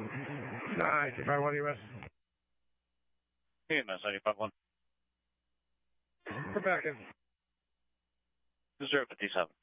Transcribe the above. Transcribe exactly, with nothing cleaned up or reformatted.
nine five one U S. Hey, nine five one. We're back in. zero fifty-seven.